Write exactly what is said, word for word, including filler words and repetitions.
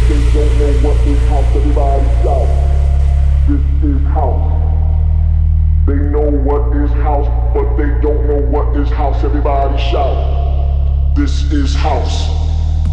They don't know what is house, everybody shout. This is house. They know what is house, but they don't know what is house, everybody shout. This is house.